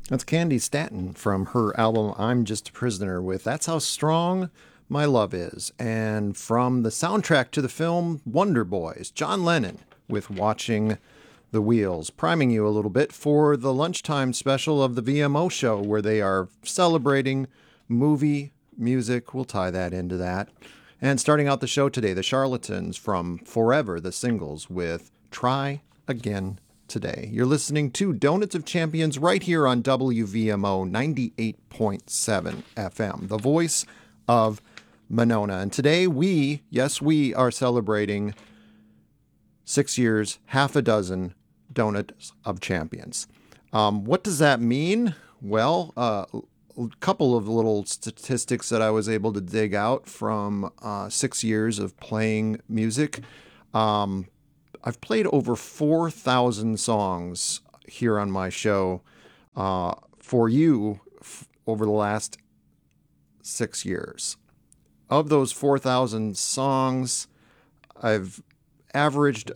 That's Candy Stanton from her album I'm Just a Prisoner with That's How Strong My Love Is. And from the soundtrack to the film Wonder Boys, John Lennon with Watching the Wheels, priming you a little bit for the lunchtime special of the VMO show where they are celebrating movie music. We'll tie that into that. And starting out the show today, the Charlatans from Forever, the Singles with Try Again Today. You're listening to Donuts of Champions right here on WVMO 98.7 FM, the voice of Monona. And today we are celebrating 6 years, half a dozen Donuts of Champions. What does that mean? Well, a couple of little statistics that I was able to dig out from 6 years of playing music. I've played over 4,000 songs here on my show for you over the last 6 years. Of those 4,000 songs, I've averaged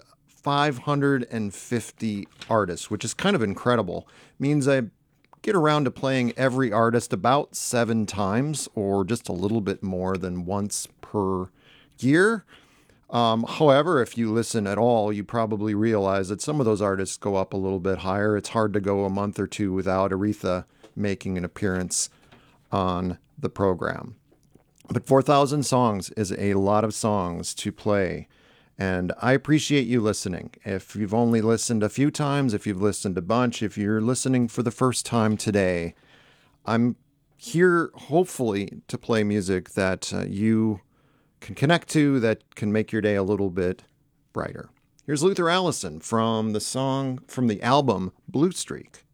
550 artists, which is kind of incredible. It means I get around to playing every artist about 7 times, or just a little bit more than once per year. However, if you listen at all, you probably realize that some of those artists go up a little bit higher. It's hard to go a month or two without Aretha making an appearance on the program. But 4,000 songs is a lot of songs to play. And I appreciate you listening. If you've only listened a few times, if you've listened a bunch, if you're listening for the first time today, I'm here hopefully to play music that you can connect to, that can make your day a little bit brighter. Here's Luther Allison from the album Blue Streak.